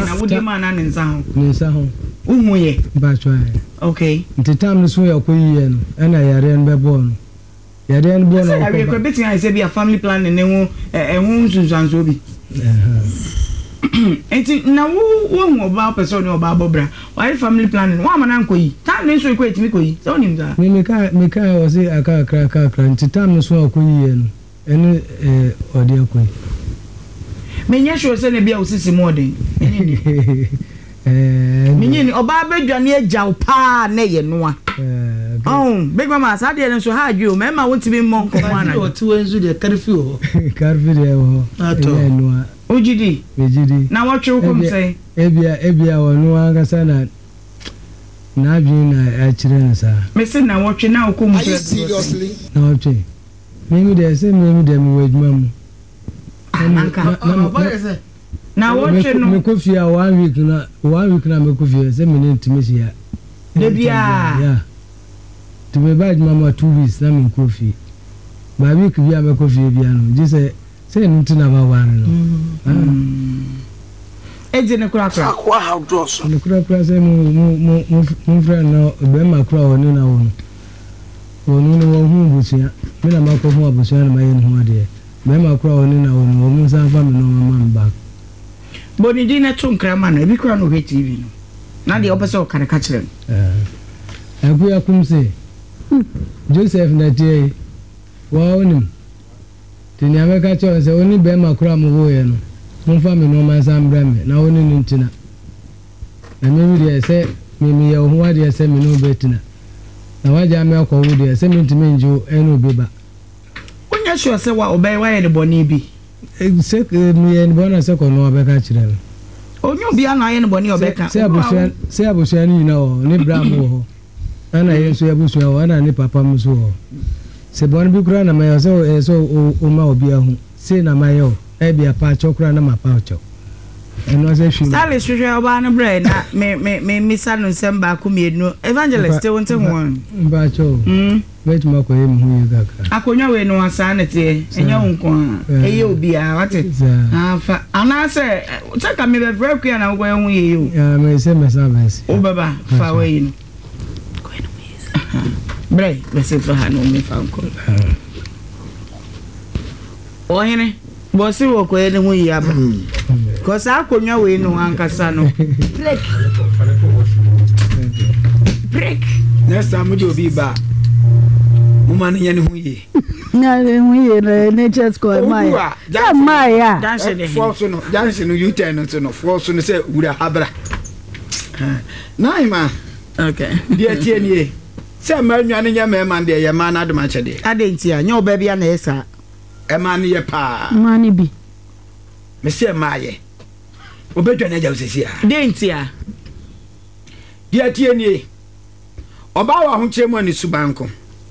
na wodi ma na nsa ho nsa ho umuye ba chwa okay nti tam no so ya koyiye no ana yare no bebo no yare no bo no ya ko betin I say be a family planning ne ho nsunsanso bi enti na wo hu oba person ni oba bobra why family planning wa mana nkoyi tam ne so ekwetimi koyi so nim da me ka o se aka kra nti tam no so ya koyiye no ene odi akoyi menye sure say ne bia osisi modern Minyi oba bedwane agyaw pa na ye noa. Big mama sade ne so ha dwo mema wontimi mmɔ nkɔmɔ ana. O ti wenzu de karfi o. Karfi de o. Ato. Noa. Ojidi. Ejidi. Na wɔtwe kom sɛ. Ebia wo noa ngasa na bi na akyire no sa. Me se na wɔtwe na okom sɛ. Seriously? Na wɔtwe. Mimi de mu adwuma mu. Anka. Na wɔtwe no me kofi a 1 week na me kofi se me ne ntimi ya de bia to me bad mama 2 weeks na me kofi ba week bia me kofi bia no je se ntina ba wan no eje ne kura akwa how dross ne kura se mu friend no be ma kura woni na won no hu busia me na ma ko hu abusia na ma ye hu ade be ma kura woni na won wo mu san fa me no mama back boni di na tun krama na bi kura no he TV no na de opese o kan ka kire akuya kumse Joseph na tie wa onim tini ameka cho se oni be ma kura mo wo ye no mo fa me no man sam bra me na oni ni ntina na me de se me ye ho ade se me no betina na waja me akọ wo de se me ntime njo eno beba onya sure se wa obey wa ye de boni bi se me ye bona se ko no abeka kire no onyo bia na ye ne boni obeka se abusua ni na o ni bra mo ho ana yesu abusua o ana ni papa mo so ho se bon bi kura na ma so o ma obi ahu se na ma yo e bia pa chokura na ma pa ocho eno se hwi style hwe oba na bre na me misa no semba ko mienu evangelist wonte ho ba cho wait ma ko yem hu yaka akonya we no asa na te enya wonko eye obi a wate afa ana se taka me be break ya na wo hu ye yo ya me se basi o baba fa we no bre be se fa no me fa nko o hene bo si wo ko ye hu yi aba ko sa akonya we no ankasa no break next time do obi ba mama ne hu yi na hu yi na just ko Maya dance force no dance no U10 no force no say wura habra naima okay dia tie nie say ma nwane nya ma man de ye ma na adoma chede adentia nya oba bia na esa e ma ne ye pa ma ne bi me say ma ye obedwa na ja osisi a dentia dia tie nie oba wa ho chemu ani subanko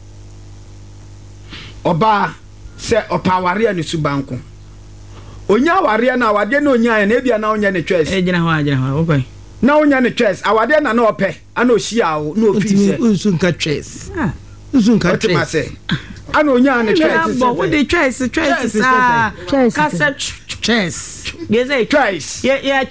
oba se opaware ani subanko onya ware na awade na onya na ebia na onya ne choice ejina ho okay na onya ne choice awade na ope ana ohia wo na ofise unsun ka choice unsun ka choice ana onya ne choice but what the choice kasa choice yes a choice yeah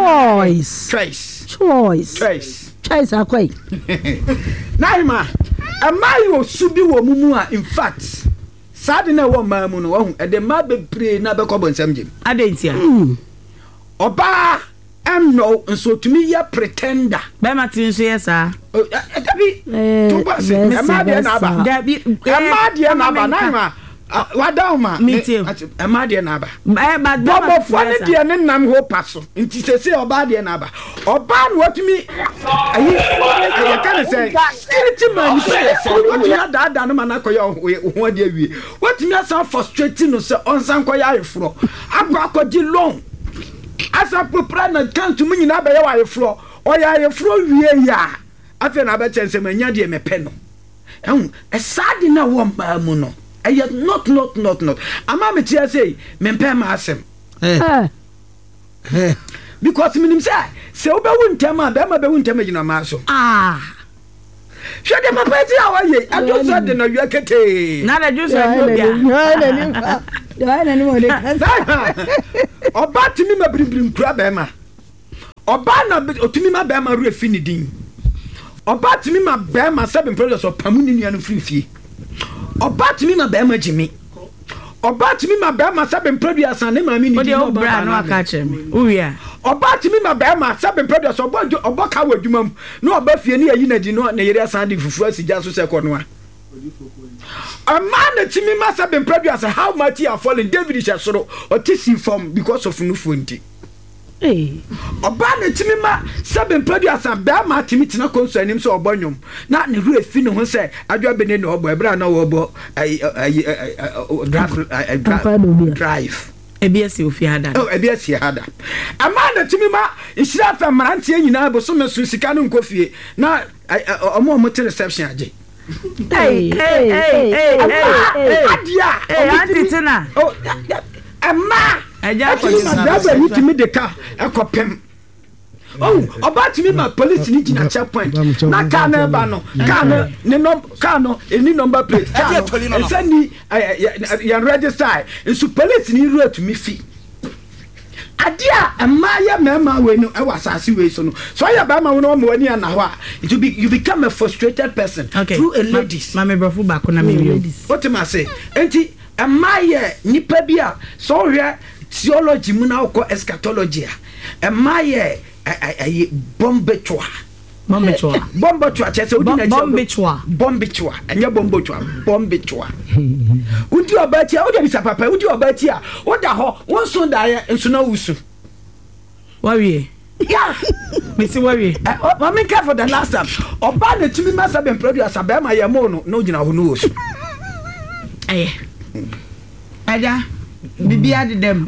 choice akwai naima amai wo subi wo mumu a in fact sad na wo mamu no wo e de ma bebre na be kobo nsam jim adentia oba no nso tumi ya pretender be matin so yesa dabi to ba se ma de na ba dabi ma de na ba naima wadawma amade na aba bobo fone de ne nam ho paso nti sese oba de na aba oba no watumi ayi ya kan say security man place watumi dada no mana koya ho de awie watumi asa frustrating no say onsan koya ayefro akwakoji long asa popra na kan to munyina ba ya ayefro oya ayefro wie ya afi na ba chense manya de mepe no esade na wo ma mu no not ama me tia say me pay ma asem because minim say oba wu ntama be ma be wu ntama gina ma so hwe de papa ti awaye adoso de na wiakete na da juso no bia na ni mo de oba ti mi ma brimbrim kura be ma oba na otumi ma be ma ru afi ni din oba tumi ma be ma seven products of pamu ni nua no free oba tumi ma be ma jimi oba tumi ma be ma seven products an ma mi ni din oba no aka chem uwia oba tumi ma be ma seven products oba ka wadwuma no oba fie ni ayi na di no na yere asan de fufu asija so se kono a man tumi ma seven products how much you are falling David is soro otisi from because of nufunti oba na timi ma seven products and be ma timi tina konso anim so obonyum na ne ru efi no ho se adwa bene no obo ebra na obo drive ebiasi ofi hada ebiasi hada ama na timi ma ishira fa marante nyina bo so mesu sika no nkofie na omo te reception age adia auntie tina ama eja ko ni timi de ka ekopem oba timi ma police ni gina checkpoint na ka na ba no ka no ni no ka no any number plate ka no send ya register so police ni ru atumi fi adia amaya mema we no e wasase we so no so ya ba ma we no mo ani na ho a you become a frustrated person through a ladies mama brofo ba ko na me ladies what am I say enti amaya nipa bia so hwe theology mu na ko eschatology amaya bombechwa chese udi na bombechwa anya bombechwa udi obatia udi bisa papa udi obatia oda ho wonso da ye nso na wusu wawie yeah mesi wawie mama care for the last time oba na tumi masa ben producer abema ye mo no gina ho no wusu aja bibia de dem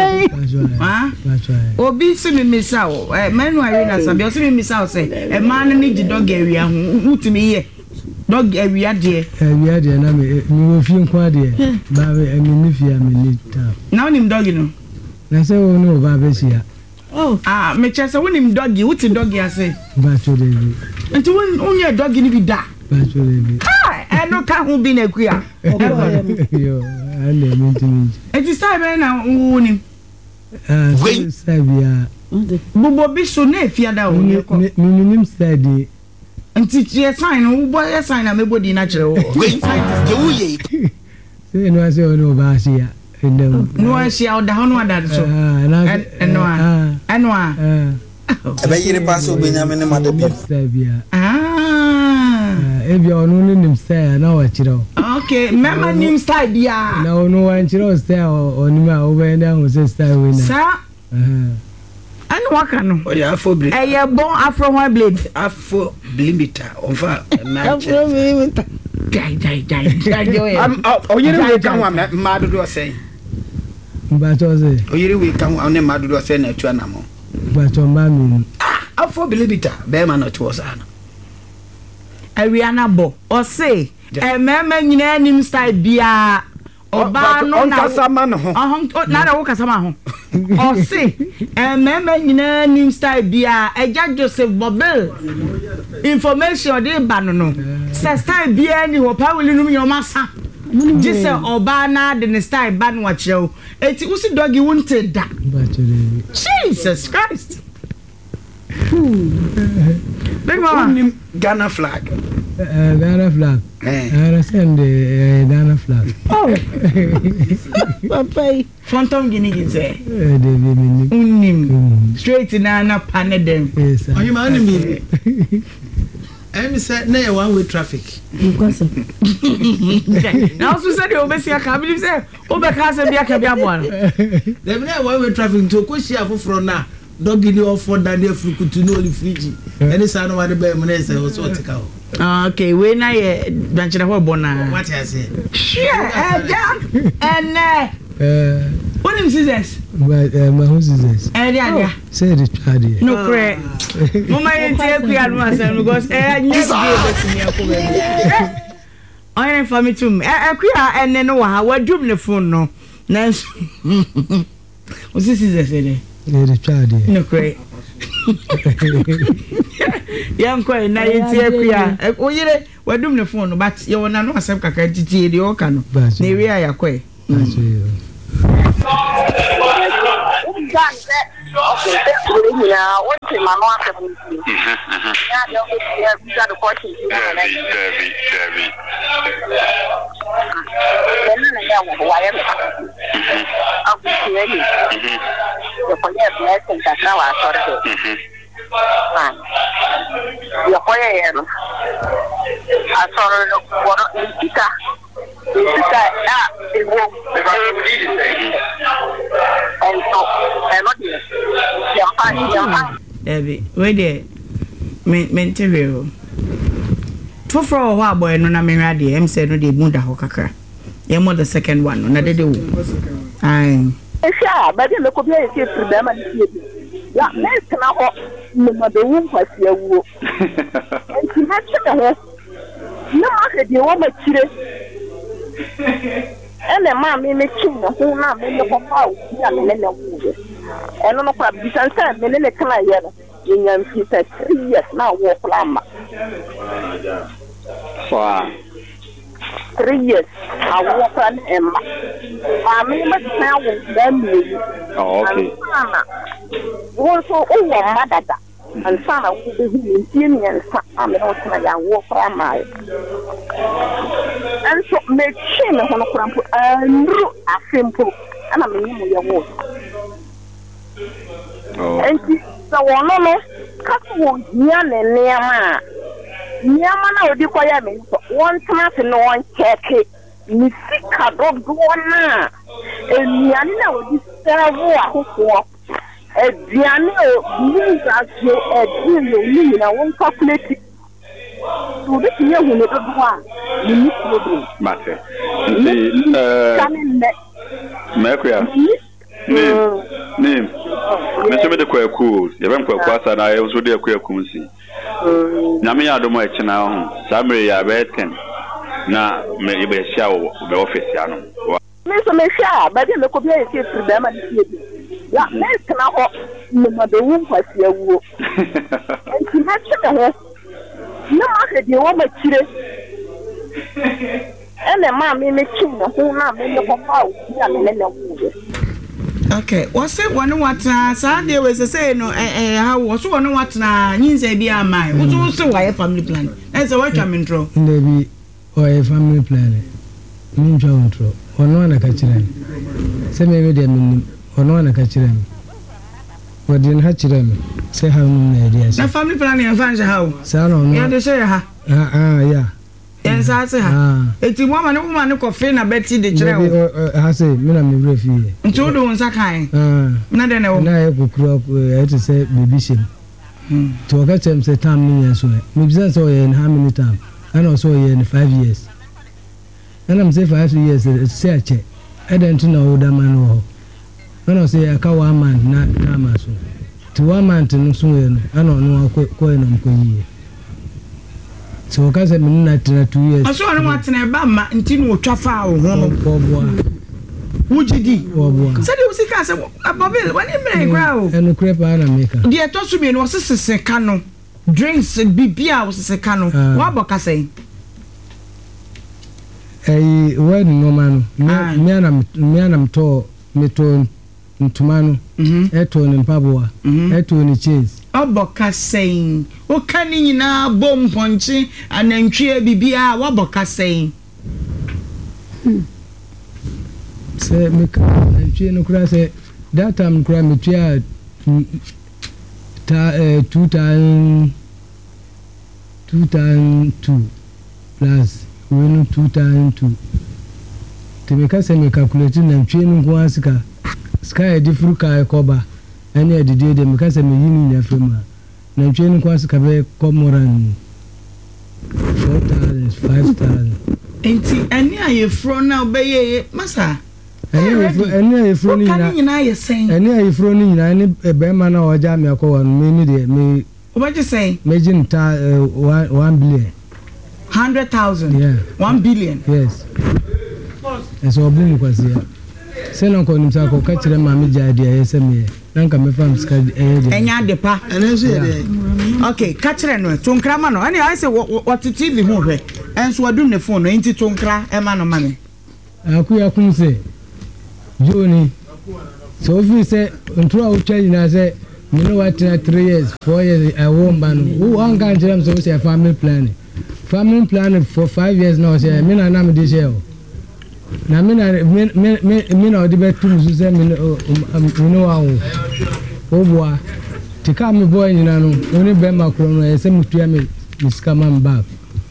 obi si mi misa o menu arena sabi o si mi misa o say man ni di dog area ho utimi ye dog area de na me wo fi nko de ba me ni fi am ni ta na onim dog no na say wo no ba be sia me chese wonim dog uti dog ya say ba to de bi nti wonye dog ni bi da ba to de bi no ka hu bi na kuya yo ale minti eti sai be na wonim sai bia bubo bi so na efiada o ye ko minim sai de nti tie sign no bo ye sign na mebodi na kire wo je wuye se no ase ono ba sia no ase o da hono ada so eno ebe yire paso Benjamin made bi sai bia ebia onu ni nim say na wa chiro okay mema nim style bia na onu wa chiro say oni ma o be na ho say style we na sa anu waka no o ya afro blade bon afro one blade afro limiter onfa afro limiter dai o yire we kan wa ma dodo say ba to say o yire we kan wa ne ma dodo say na atu anamo ba to ma mi afro limiter be ma no to sana Ariana bo o say mema nyina nim style bia oba no na kasama no ho na wo kasama ho o say mema nyina nim style bia eja Joseph Bobel information dey ba no say style bia ni ho pa wili num yomasa jise oba na de style ba no akireo eti usi dogi wonte da Jesus Christ Big man, Ghana flag. Ghana flag. I send the Ghana flag. Oh, Papa, Phantom Guinea say. Straight in Anna Panedem. Yes. Are you man me? I'm said near one-way traffic. Now, so said you obviously I can't believe say. Obekasa biaka one. They near one-way traffic to Kushia for now. Doggy you offer that they could to know the Fiji. Any son of the bear Manesa was what to go. Okay, when I branch of Bona. What I say? And what is this? But my house is this. And said it, Paddy. No, correct. Mama, I take me at once because I am for me too. I and then no, I was doing the phone. No, nice. What's this? Is it? No, great. Young quite nice here. Oh, yeah, we're doing the phone, but you want to know some cacati, the Ocano. But maybe I acquire. Okay, what is my mom? Yeah, you got a question. Debbie. Debbie, wait there. Mental. For a while, boy, no, I'm ready. I'm saying, no, they moved the hocker. You're more the second one, no, they do. I'm sure, but you look up here to them and see. Yeah, let's now, no, the room was your work. And she has to go. No, I do want my children. And the mammy making who now made the papa, young men of wood. And on a crab, you can send me in a client. In your 3 years now, walk lama. For 3 years, I walk on Emma. I mean, but now with them. Oh, okay. Also, over Madada. And son, I will be in Indian. I'm not walk on my. And so make shame on a crumple and a simple. And I'm in your work. And so one no couple yan and Niama. Niama, would you call me? One class and one check it. Missika don't go on. And Yana would serve who a Diano means as you a deal, I won't calculate it. So this year we never one. You need to do. Matter. Name. Mr. Medical cool. You went for Quasa and I also did a queer coonsy. Namia do much now. Summary are waiting. Now, maybe a shower the office. Mr. Mesha, but you look up here to them and see. Yeah, let's now no the room was your work. And she had to her. No matter you want my children. And the mammy making who now made the papa, young men of wood. Okay, what's it one what Sunday was a say no how was one what na nyinze bia mai what also why family plan that's what I'm intro maybe or a family plan mean intro or no one catch them say maybe them or no one catch them what didn't hatch them say how no idea na family plan and find how say no yeah they say ha yeah yes I say ha eti woman ko fe na beti de kire o ha say me na me brefi nti o do nsa kan na de na wo na e kokura e to say baby shame to ga chem say time ni yeso me bisa so ye how many time and also ye in 5 years and I'm say 5 years say a che e den to na older man wo and I say aka 1 month na ma so to 1 month no so ye no and no ko no ko yi so ka se me na 2 years aso no watena ba ma nti no twafa wo ho boboa wujidi boboa se de usika se abobil wani mere gra o eno crepa na meka de to so me no sesese ka no drinks bibia wo sesese ka no wa boka sei when no man me anam to meto ntumano eto ni mpaboa eto ni cheese oboka sei o kani nyina bom ponche anantwie bibia wa boka sei se me ka anantwie no kura se that time kura me tia 2002 plus when 2002 te me ka se me calculate anantwie no ko asika sky different kai koba any edide de me ka se me yini na frema anantwie no ko asika be komoran 4,000 5,000 enti ani ayefro na obeye masa ani ayefro ni na ye sen ani ayefro ni na ni ebe ma na oja me akowa me ni de me obaje sen imagine 1 billion 100,000 yeah 1 billion yes eso obu kwasi ya se no ko nimsa ko ka kire ma me jade ya se me nanka me fam ska enya de pa okay ka kire no tonkra ma no ani I say what TV hu hwe enso wadu ne phone no enti tonkra e ma no ma me akuya kum se joni So if you say until I tell you now say you know what 3 years 4 years I won't ban who one can't tell them so say family planning for 5 years now say me na am this year na me na the better so say me know how boy to come boy you know only be my crono e say mutua me scam am back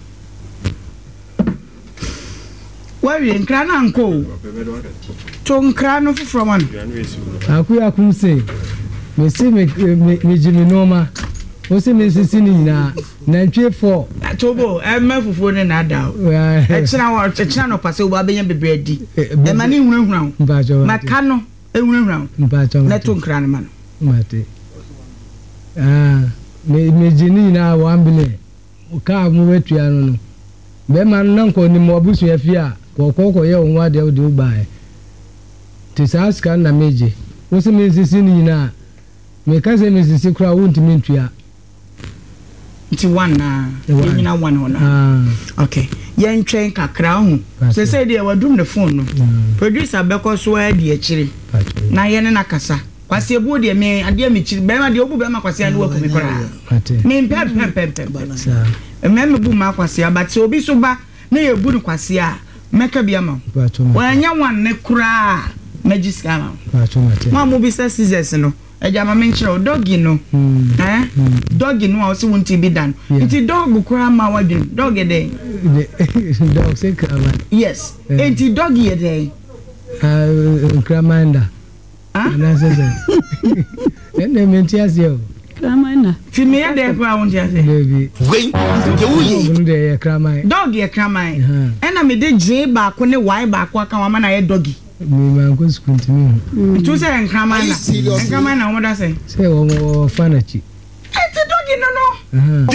where you nkra na nko to nkra no from one akuya kum say me see me Jimmy Noma o say me sisi ni na 94 tobo fufu ne na da e china no pase wo abenya bebredi e ma ni hunahuna maka no ehunahuna na to nkra ne ma no mate me jini na 1 billion ka mu wetua no be ma no nko ni mo busu afia kokoko ye onwa de o de ba e ti saska na meje o say me sisi ni na me ka say me sisi kra won't me ntua nti one na nyina one ona okay yen twen kakra hu say dey wadum ne phone no producer beko so a de akire na yen na kasa kwase ebu de me ade me chiri be ma de obu be ma kwase anu waku me kora me pep me bu ma kwase abati obi so ba na ye bu kwase a meka bia ma wanya one ne kura magiska ma mo bi sa scissors no ejama menchiro doggy no doggy no also won't be done it's dog kura ma wadun dog dey dog say kama yes it's doggy dey kramanda na say ene mentias yo kramanda fi me dey kwa won't you say baby Wait, you dey kramai dog ye kramai ena me dey j ba ko ne y ba ko aka wa ma na ye doggy me man go school to me tu say enkama na wo da say wo fanachi it's doggy no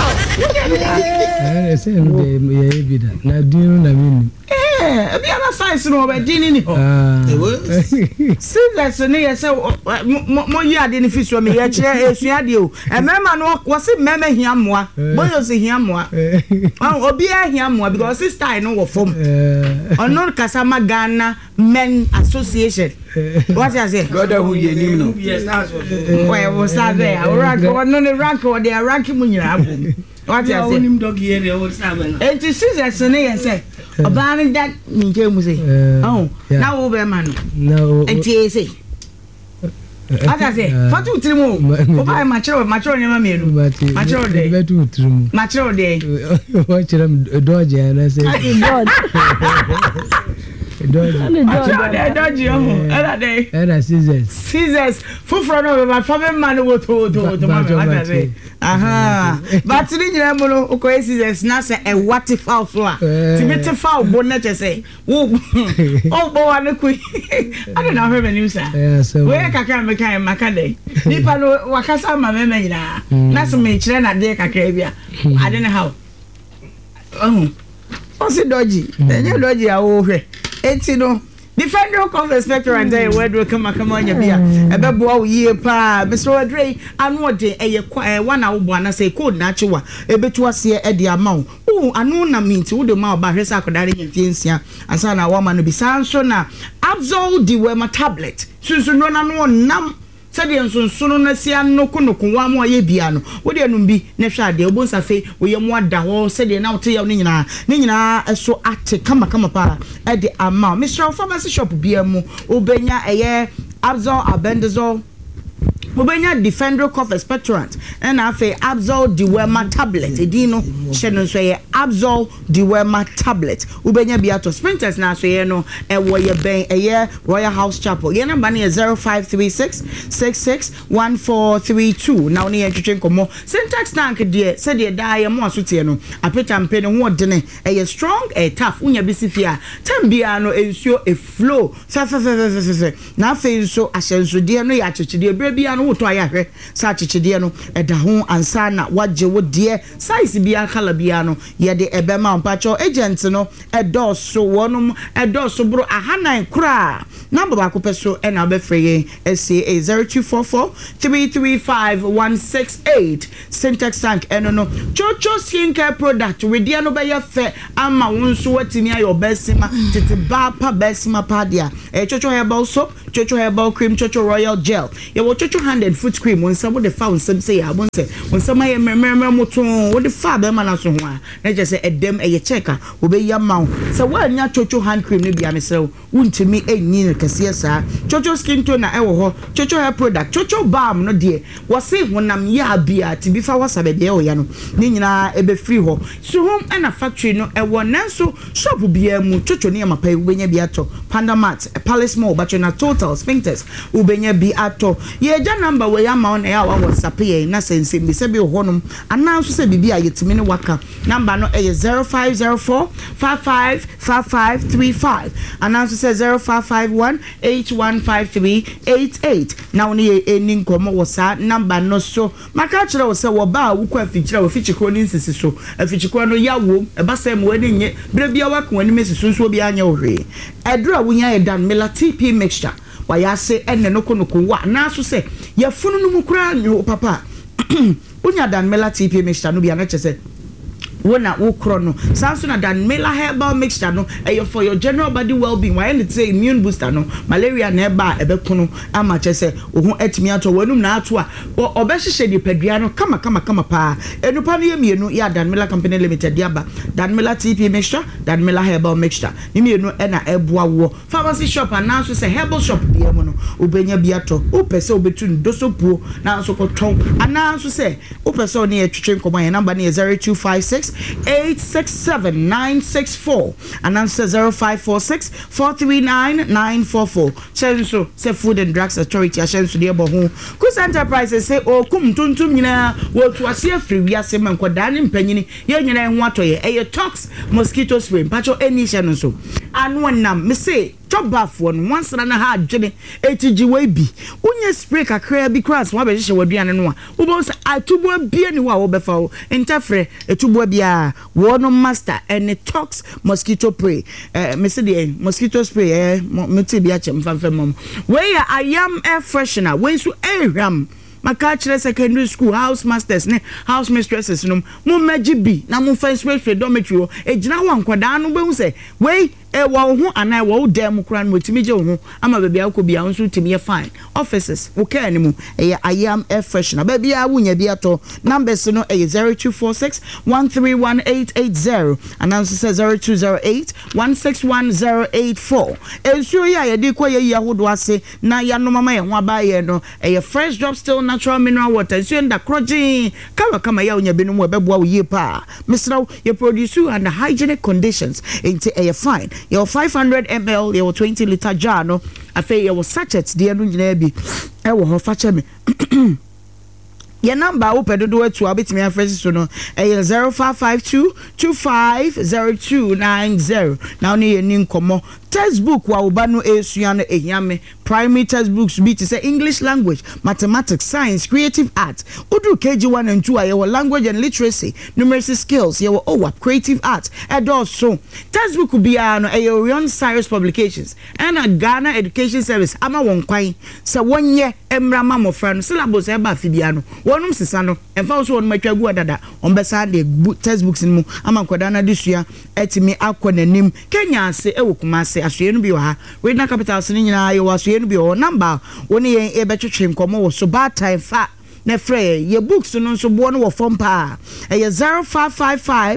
say no ye ebida na dinu na mini bi ana size no be dini ni ho scissors ne ye say mo yi ade ni fi so me ye kire esua de o emema no wo se mema hia moa boyo se hia moa obi hia moa because style no wo form onor kasama Ghana Men Association what you say brotherhood ye nim no why was that there rank no ne rank or they rank mu nyina abom what you say nim dog ye dey o sabe and scissors ne ye say obani that mi je mu say na wo be man no and you say aka say fatu trimu o ba machiro ne ma melu machiro de betu trimu machiro de o chiram dodge na say dodge era scissors fufro no be family man wo to mama say but ni nyina mo no ko scissors na say e what foul so a timete foul bo na che say wo bo wa ne ku I don't know me sir we kakra me kan maka dey nipa no wakasa ma me nyina na so me kire na dey kakra bia I don't know how o dodgy enye dodgy a wo hwe enti no the federal conference spectrum and they word come on your beer ebebo ye pa Mr. Odre anu de eye one a wo na say code na chiwa ebetu ase e de amount anu na minti wo de ma ba hwesa akodare ntia asa na wa ma no bi sanso na Absol the Wema tablet susu no na no nam sade nsonsono na sia noko wa mo ye bia no wo de anum bi na hwa de obonsa fe wo ye mo ada ho sade na wote ya ne nyina eso ate kama pa e de ama Mr. Pharmacy shop bia mu obenya eye Absol Albendazole obenya Defendro Cough Expectorant and afa Absol the Wema tablet edino cheno so ye Absol the Wema tablet obenya bia to sprinters na so ye no e wo ye ben eye Royal House Chapel ye number na 0536 661432 now ne twetwe komo syntax tank de se de da ye mo asote no apeta mpe no ho de ne eye strong e tough unya bisifia tambia no ensuo e flow fa na afa so ahyenso de no ya chechide bra bia no to ayahwe sa chechide no e ɛda ho ansa na wagye wo de size bia color bia no ye de ebema mpacho agent no edoso wonum edoso bro ahanan kra number ba ko peso e na be free SCA 0244 335168 Syntax Tank eno no chocho skincare product we dia no be ye fe ama wonso watimi ayo besima tete ba pa besima pa dia chocho herbal soap chocho herbal cream chocho royal gel ye wo chocho hand and foot cream won some the found some say ya won say won some ye memem moton wo the fa be ma na so ho a na je say edem ye checker wo be ya ma so wa nya chocho hand cream ne bia me say wuntimi enyi ne kase sa chocho skin tone na e wo ho chocho hair product chocho balm no de wo say honam ya bia ti bi fa wasa be de o ya no ni nyina e be free ho so home and a factory no e wo nanso shop bia mu chocho ne ma pa ubenya bia to Panda Mart Palace Mall but na Total Sphincters ubenya bi ato ye ja number we ya ma on e a wa WhatsApp ye na sense bi se bi honum ananso se bibi a yetimi ne waka number no e 0504 555535 ananso se 0551 815388 na woni ye eni nkomo wo sa number no so maka kire wo se wo ba wo kwa fichira wo fichikro ni nsisi so afichikro no ya wo e ba se mo wani nye bere bia waka wani mesisu so bi anya wo hwe edura wunya ye Dan Miller TP mixture wa ya se enne no konoko wa na so se ye funu no mu kura nyo papa unya Dan Miller TP mixture no bia na chese wona wo krono sanso na Dan Miller herbal mixture no for your general body well-being why it say immune booster no malaria na eba ebekuno ama chese ohun etimi ato wanum na ato a obehihye di padua no kama pa enupa no yemienu ya Dan Miller Company Limited yaba Dan Miller TP mixture Dan Miller herbal mixture ni mienu e na eboa wo pharmacy shop ananso say herbal shop bia mu no obenya bia to opese obetu ndosopuo na anso koton ananso say opese oni etwetwe nkomo ya number na 0256 867964 and answer 0546 439944 Chenso say Food and Drugs Authority Chenso de bohu Kus Enterprises say o kum tuntum nyina wo to ase afri wi ase man koda ne mpanyini ye nyina ho atoye e tox mosquito spray pacho eni hye no so anu nam me say chobafo no once na ha adwene etigi we bi unye spray kakra bi cross wa be hye waduane no a wo bo say atubo bia ni wa wo befa wo interfere etubo bia wo no master and tox mosquito spray me say the mosquito spray me ti bia chem fanfam mom we ya ayam air freshener we so ehwam maka kire secondary school house masters ne house mistresses no mo magi bi na mo fan spray dormitory ejina ho ankoda no be hu say we wo ho anai wo dem kura no timi je ho ama ba bia ko bia nso timi ye fine offices wo ka ni mu ayam air freshener ba bia wunya bia to numbers no 0246 131880 and answer says 0208 161084 enso ya ye di ko ye hodo ase na ya no mama ye ho aba ye no fresh drop still natural mineral water enso nda kroji kama ya unya binu mu beboa wo ye pa misra ye produce under hygienic conditions into fine your 500 ml your 20 liter jar no afa your sachets de anu nyina bi e wo ho fa che me your number open do to abetimi afresh so no 0552 250290 now ni nkomo textbook wa oba no esua no ehiame primary textbooks be to say English language, mathematics, science, creative art. Udu KG1 and 2 are language and literacy, numeracy skills, your OWAP, creative art, and also textbook could be a Orion Cyrus Publications and a Ghana Education Service. Ama won kwai. So 1 year emra mamo friend syllabus eba fibiano. Wonum sisano and also on matwa gu adada on besa de textbooks in mu ama kwadana disua etimi akwa nanim Kenya ase ewo kumase asue no bi wa ha we na capital se nyina yo asue no bi o number woni yen e betwetwe nkomo wo so bad time fa na frey ye books no so bo no wo form pa e 0555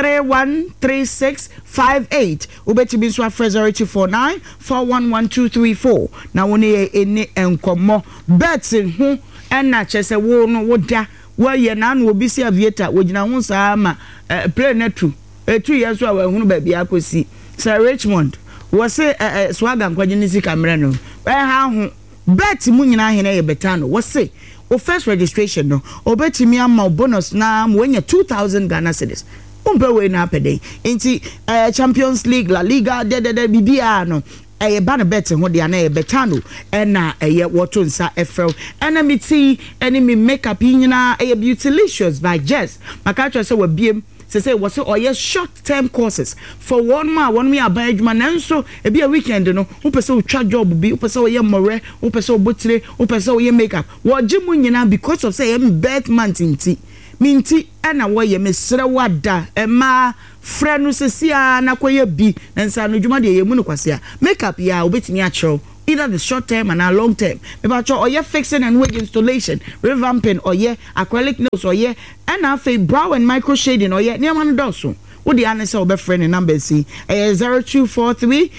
313658 ubeti bi so afre 0249 411234 na woni eni enkomo bet hu enna chese wo no wo da wo ye na no obi si aviator wo gina ho saa ma plane netu 2 years wa hunu ba bia kosi Sir Richmond was say swaga kwajinisi camera no ha ho bet mu nyina hene ye betano was say o first registration no obetimi ama bonus na wenya 2000 Ghana cedis umpe we na pede inti Champions League La Liga de bibia no ba no bet ho de ana betano na woto nsa efrel na me ti ene me makeup nyina Beautylicious by Jess maka twa say wabiem say was or short term courses for one me aban adwuma nanso e bi a weekend no wo pese wo twa job bi wo pese wo ye more wo pese wo botire wo pese wo ye makeup wo gimu nyina because of say birth month minti na wo ye mesre wada ma frɛ no sesia na koye bi nansa no dwuma de ye mu no kwase makeup ya obetimi a chew either the short term and a long term. About or ye fixing and wig installation, revamping or ye acrylic nails or ye and a brow and micro shading or ye near one dosu. Would the answer be friend in number C 0243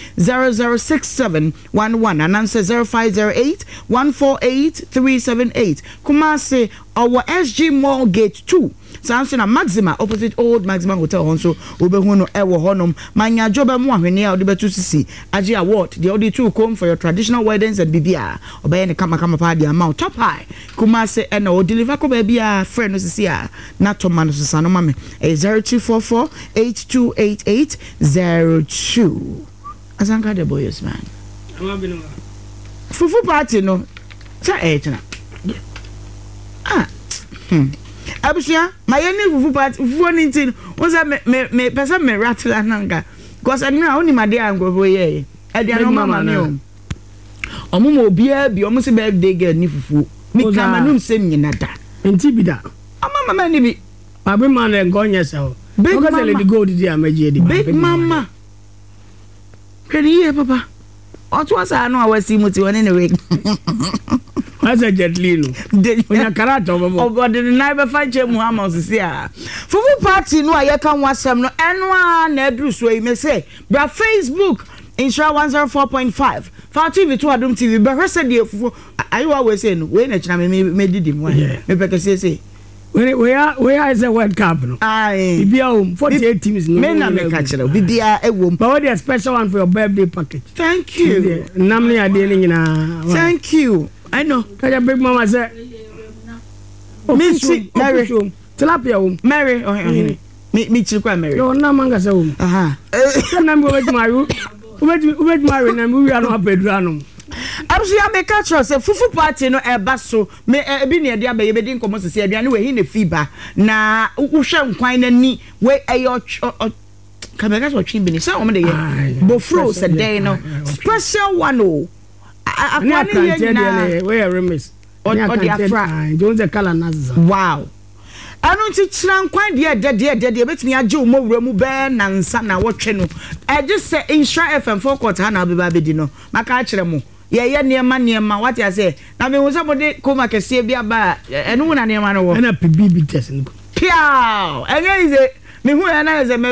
006711 and answer 0508 148 378. Kumasi our SG Mall Gate 2. Samson Maxima opposite Old Maxima Hotel also Ubehuno Ewo Honum Manya Joba Mwahene or the Betusisi Aji Award the only two come for your traditional weddings and BBR obey any kama party amount top high Kumase and or deliver ko baby friend Sia not to man Susano Mame 0244 828802 Azanka the boys man Fufu party no cha Abusia, my any fufu part fufu nintin was me person me rattle ananga because I know only my dear and go ye e dia no mama me o omo obia bi omo se birthday girl ni fufu me kama no se nyina da enti bi da mama ni bi abi man e go nya se big mama le go di amaje di big mama kedi papa otu asa no awasi muti woni ne week As a jetlino, when a character of the neighbor Fanche Muhammad Sia. Fufu party no I can watch some no and Nedrus way may say, but Facebook Insura 104.5 for TV to Adum TV, but her said I always say when a channel made him one. Maybe say. Where is the World Cup? Aye, 48 teams. Men are catch it. BBA a woman. But what is a special one for your birthday package? Thank you. Namely, are dealing in a. Thank you. I know. Can your big mama say? Mincy, Mary, Tilapia, Mary, or me, Chilqua, Mary. No, no, Manga, so. Aha. I'm going to marry. Wait, marry, and we are not bedroom. Absolutely, I make catch us a fufu party no e baso me e bi ne dia be din komo sese aduane we hi ne fiba na wo hwe nkwan na ni we eyo kamera so twi bi ni say o me de ye bofro se dey no special one o akwani ye na we remis o di afra don't the color nas wow anu nti kira nkwan de betimi age o mowura mu be na nsa na wotwe no e just say Insura FM 4 quarter na be ba be di no maka a kire mu ye niema what you say na me wo somebody koma kese bia ba enu na niema no wo na PBB test no piao enye ize me hu na ize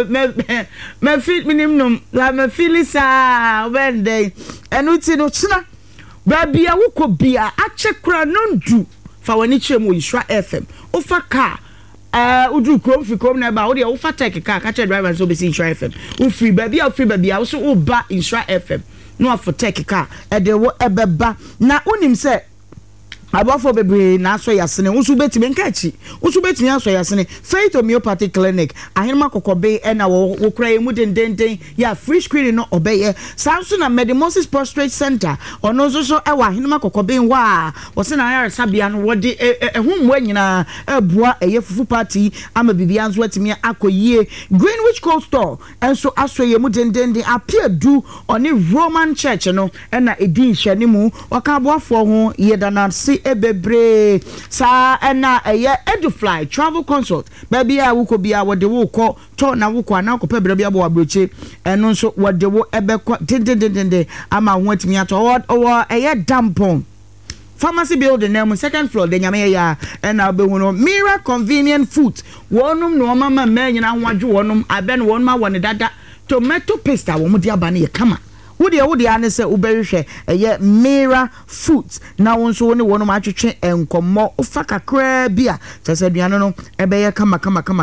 me fit minimum la me filisa wende enu ti no china ba bia wo ko bia a chekura no ndu fa wani chemu Insura FM o fa car udu krom fi krom na ba wo de wo fa take car ka che driver so be Insura FM wo free ba bia wo so wo ba Insura FM no for take car e de wo ebeba na unim se abofo bebre na so yasene wo so betime nkachi wo so betime aso yasene Faith Homeopathic Clinic ahenma kokobe e na wo kura mu dendenden ya free screening no obeye Samson na Medimosis Prostate Center ono so e wa ahenma kokobe wa wo se na ya sabia no wo de ehumwa nyina ebua eye fufu party ama bibia nso atime akoyie Greenwich Cold Store enso aso ye mu dendenden appear du oni Roman Church no e na edin hwani mu waka aboafo ho yedana ebebre sa na Edufly travel consult baby a wuko bia wo de wo ko to na wo ko ana ko pebere bia bo abroche eno nso wo de wo ebekọ dendendende ama ho atimi ato o dampon pharmacy building na second floor de nyame ya na be hu no Mira Convenient Food wonum no mama manyina ho adwo wonum aben wonum awone dada tomato paste a wo mu de aba na ye kama Woody ane se uberihwe eye Mira Foods na wonso woni wono ma twetwe enkomo ufa kakra bia tese aduane no ebeye kama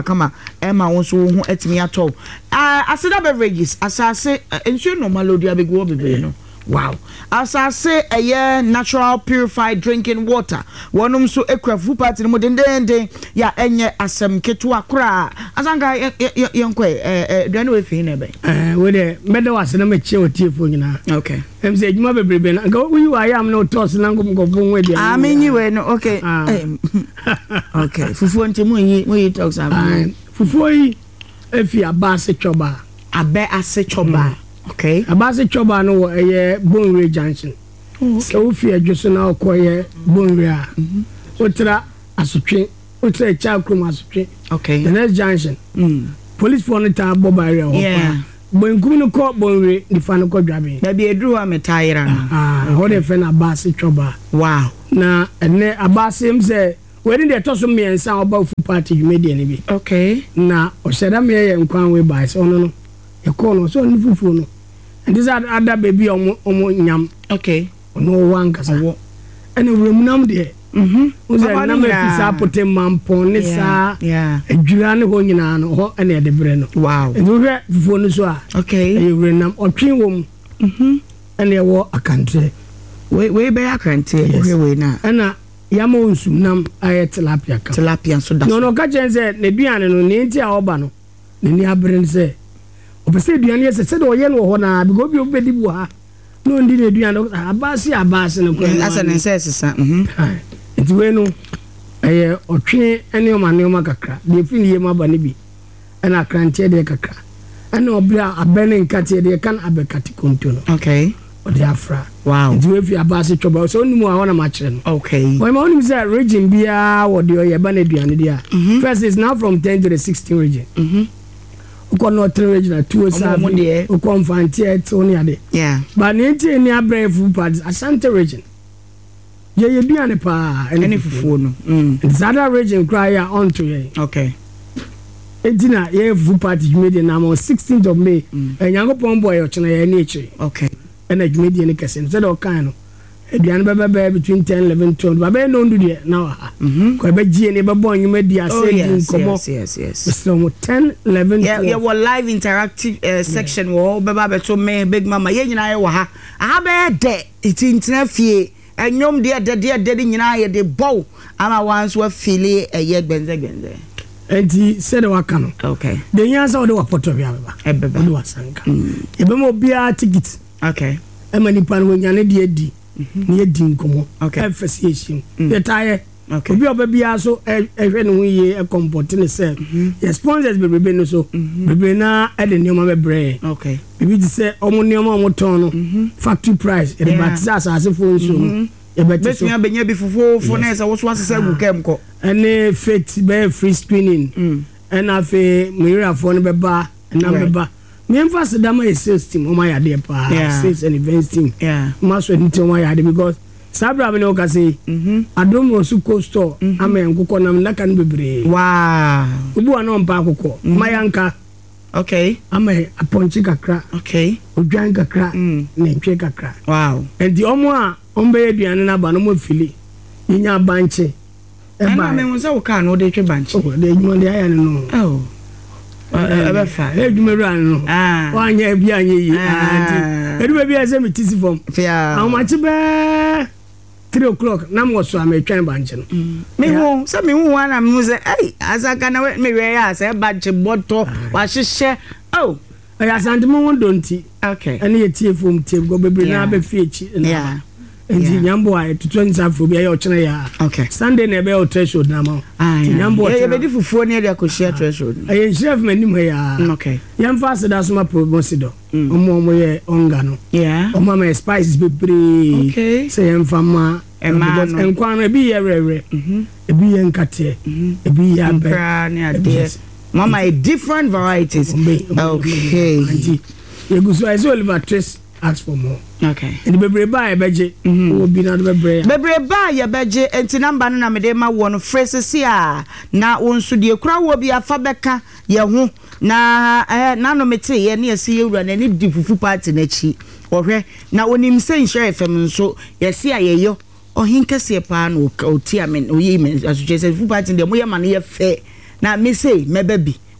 ema wonso wo hu atimi ato aseda beverages asase ensuo normal odi abegu obebe no Wow. As I say, a natural purified drinking water. One so a craft party in modern day, ya enye asem ketua kra. Azanga yonkwe, don't know if you never. With a medal was a mature with you for you. Okay. I'm saying, Mother Bribben, go, I am no toss and I'm going to go with you. I mean, you were no, okay. Okay. For we talk something. For if you are Bassy Choba, I bet I say Choba. Okay. A Bassy Choba no a Boneway Junction. So if you are just now acquire Boneway, Utra as a train, Utra child crew as a train. Okay. The next junction. Police for the time, Bob area. Yeah. When Kuno caught Boneway, the final call driving. Maybe a drew a tire. What if a Bassy Choba? Wow. Now, and a Bassy him say, when they toss me and sound about for party, you made any. Okay. Now, or said I'm here and crown way by so no. You call us on the phone. And this other baby on yam. Okay. No one can say. And a room number there. Who's a number of supporting man ponisa. Yeah. A Julian Honyan or any other brand. Wow. And we were phone as well. Okay. You ran up or train woman. And they were a country. Way back and tell you now. And Yamon Sunam, I had tilapia. Tilapia, so that's no catch and said, Nebian and Nintia Obano. The near brain said, Obsidian, said, oh, yellow honor, because you be the no, indeed, you know, Abasi, and as an ancestor. It's bueno, or train any of my Neomaka, the Finia Banibi, and I can't tell the Kaka. And no bra a burning cat, they can have a caticontuno. Okay. Or the Afra. Wow. It's if you are Bassy Trouble, so only more I want to match them. Okay. My mom is a region beer or the Yabanadian. First is now from 10 to the 16 region. Not regional 2 7 who come from Only. Yeah. But nature near brave parts, Asante region. Yeah, you do any pa any phone. It's other region cry on to ye. Okay. Edina, yeah, food party made in 16th of May. And young boy or China nature. Okay. And a comedian instead of kind of between 10, 11, 12. But I don't do that now. Quite G and ever born you made the yes. So 10, 11, yeah, yeah, well, live interactive section. Well, Baba to me, Big Mama, yen I wa. I have a day. It's internet fee. And yom dear, in I the bow. And I once were feeling a year benze. And he said, Wakano. Okay. The answer of the Wapoto Ebba was sank. Ebemo beer tickets. Okay. Emily Pan when you're D. Near Dinkomo. Okay. Association. The tire. Okay. Be a baby also a we a comport in the cell. Your sponsors be rebellion so. Rebena at the Noma Bray. Okay. Maybe to say Omonium Motono. Factory price. And that's as a phone soon. Best me have been before for next. I was once a seven chemical. And a fit bear free screening. And I've a mirror phone bar and number. Me emphasize that my sales team, my idea, sales and events team. Yeah. Must wait until my idea because Sabra me no ka say. I don't know suko store. Amen. Kuko na mna kan bebre. Wow. Ubu ano mpa kuko. Mayanka. Okay. Ame aponchi kakra. Okay. Odwan kakra. Na ntwe kakra. Wow. And the omo a ombe aduane na ba no mo fili. Yinya banche. Eba me won say wo ka no de twe banche. Oh, de edwuma de aya no. Oh. Ebe fa. Edwuma ran no. Wanya bia anye yi. Edwuma bia se metisi form. Fia. How much be 3 o'clock na mo so am etwan banche no. Me won, say me won na me say, "Hey, azaka na me we ya say banche boto wa hihye." Oh. Aya sante mo won donti. Okay. Ene ye tie form tie go bebre na be fi echi. Yeah. Enti nyambo a to 20 afro bia ye o chene ya. Okay. Sunday na be o threshold na ma. Nyambo ye be di fufuo ne dia ko share threshold. Aye chef manim ya. Okay. Yam fast da so ma promotion do. Omo ye onga no. Yeah. Omo ma spices be pre. Okay. Say yam fama. Because enkwan e bi ye rere. E bi ye nkate. E bi ye abe. Ne ade. Mama a different varieties. Okay. You go so I say Oliver Trace ask for more. Okay. And the bebre ba e beje. Wo bi na bebre. Bebre ba ye beje enti number no na me de ma wo no phrases ya na wo nso de kura wo bi afa beka ye ho na na no mete ye na yesi ewura na ni di fufu party na chi. Ohwe na onim se nhwe fm nso yesi ayeyo ohinkase pa na oti amen oyi men asuje se fufu party de mo ye ma na ye fe na me say meba bi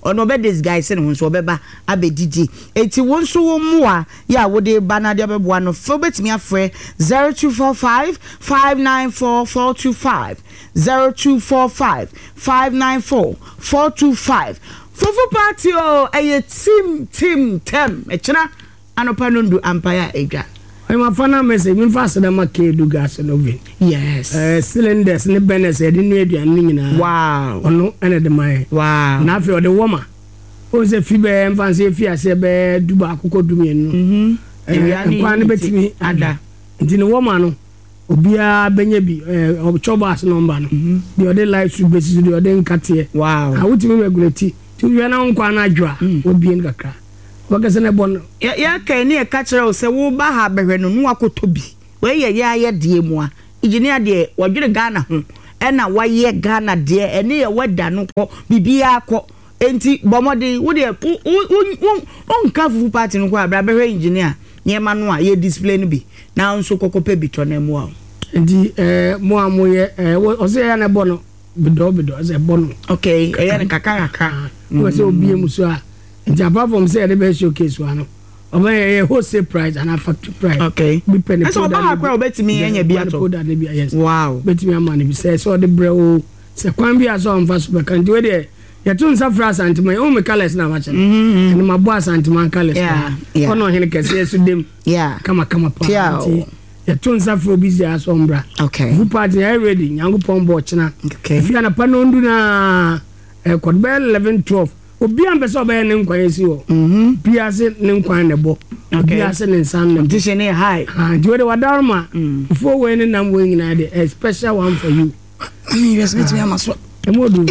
ono be disguise ne ho so obeba abedidi enti wo nso wo mu a ya wo de ba na de obeboa no fo betimi afre 0245 594 425 0245 594 425 Fufu party o eye team tem echina anopa nundu empire edwa I ma fana message me fast na make do gas no be yes cylinders ne benes e de nu aduan ni nyina wow ono ene de mai wow na afi o de woma o se fi be mfanse fi ase be duba akoko dumienu nkwan ne betimi ada nti ne woma no obia benya bi chobas number no de o de light to basis de o de nkate wow awutimi regulate ti wi na nkwan na adwa obien kakra wakasene bon ya kai ne ka kire o se wo ba ha behwe no nu akotobi we ye de mu a engineer de wadwere Ghana ho na waye Ghana de ene ye wada no ko bibia ko enti bomode wo de on ka fufu party no ko abra behwe engineer nyema no a ye display no bi na nso kokope bi to na mu a enti mo amoye o se ya na bono bido ze bono okay ya ne kakaka wo se obie mu so a and apart from say the best showcase one of a wholesale price and a factory price okay be penny so ba akwa obetimi enya bi ato yes wow betimi amani be say so the bro se kwan bi aso on fast back and we there ya tun sa fra santima o me colors na macha and my boss santima colors ono hene kese so dem kama pa ya tun sa fra busy aso ombra okay who party are ready nyango pombo china okay if you na panondu na kodbe 11 12 obi ambese oba ne nkwan esi wo biase ne nkwan ne bo biase ne nsan ne competition e high do the wadarma before we ne nam we nyina de a special one for you me respect me amaso emodu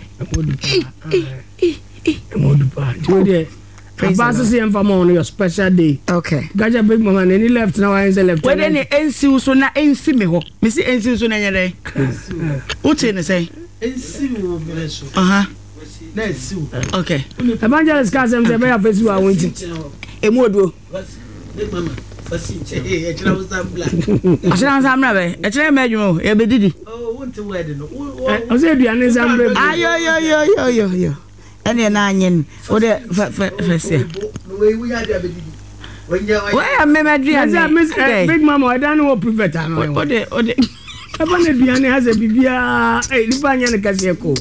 pa do the abase se emfa mo on your special day okay gaja big mama ne left na why say left we dey ne ensi so na ensi me ho me si ensi so na nyere uche ne say ensi wo bele so Let's okay. Evangelist Kasem say be afesu a wonti. Emoduo. Big mama. E chira usambla. Achira usambla be. E chira medwumo e be didi. Oh, wonti wede no. O say aduane usambla. Ayo. Ene na anyen. O de fese. We ya de be didi. Why am me aduane? Big mama I don't know private no. O de. Aba na aduane has a bibia. Nipa anya ne kase ko.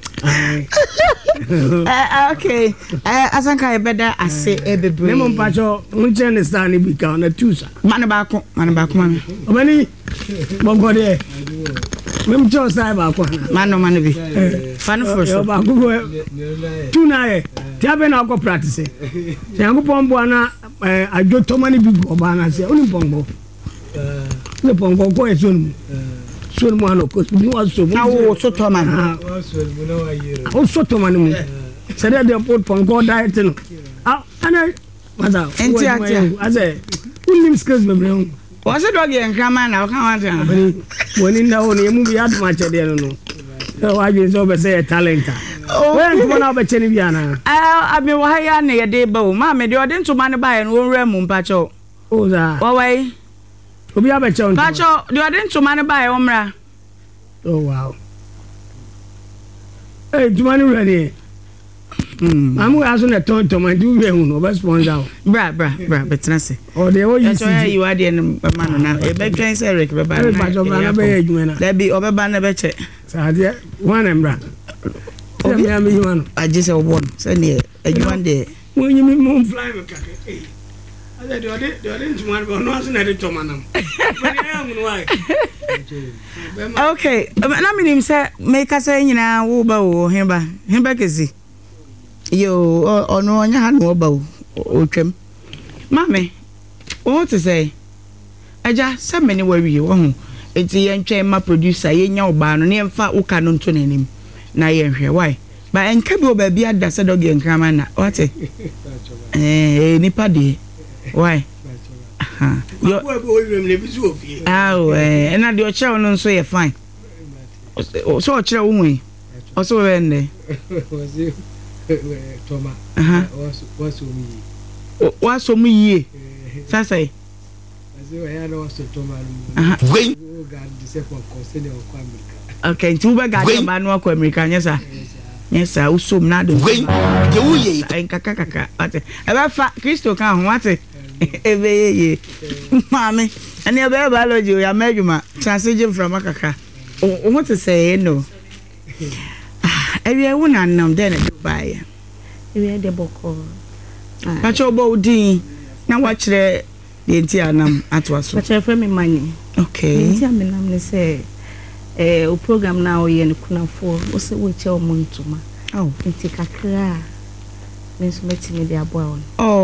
Okay. Asanka e beda ase ebebre. Nemo mpacho unche ne stand bi ka na tusa. Mane ba ko mane. Obani bongode. Mem cho sai ba ko. Mane bi. Fan for so. Ba ko tuna e. Ti abe na ko practice. Ti angu pombo na ajo to mane bi go ba na se. Oni pombo. Le pombo ko e sonu. So mo ano ko ni wa so na wo so to man o so to man mu se de put ponko diet no ana mata enti ase unim skills me bre o se dog yen krama na o kan wa tan woni na woni emu bi aduma che de no wa je so be say talent when to na be che ni bia na abi wa ya na ye de ba o ma me de o de ntuma ne ba ye no wonra mu mpa che o za wa wai obi abeche on pacho de ode ntuma ne bae omra oh wow ntuma ne ready amu aso na ton man do we hu no be sponsor bra betna se o de o yi si you are the man no na e be twen se rek be ba na pacho bra na be adwuma na da bi obeba na be che sa de one embra o me am you no aje se obon se ne adwuma de wonyi mi mo fly me kake ade de ode ntuma no no aso na de tomanam okay na minim se make us nyina wo ba wo hemba kesi yo ono onya ha no ba wo otwam mame o to say aja se meni wawie wo ho enti yentwe ma producer yenya oba no ne mfa uka no nto nanim na yenhwe why ba enka bi oba bi ada se dog yenkrama na what nipa de why yo na de o chere no nso ye fine so o chere wo hu o so we nde toma waso mu yie sasa yi okay nti ube ga ba no akọ America nya sa Yes, I also not wait. You ain't kaka. About Christo can what it. Mammy, and your biology, your measurement, transition from Akaka. What to say, no. Every one unknown then at Dubai. We had the book. Pacho Bodine. Now watch the Tianam at was. But I frame me money. Okay. I'm say. Program now yen kuna for wose weche omuntuma ntika kra menso metimi dia boa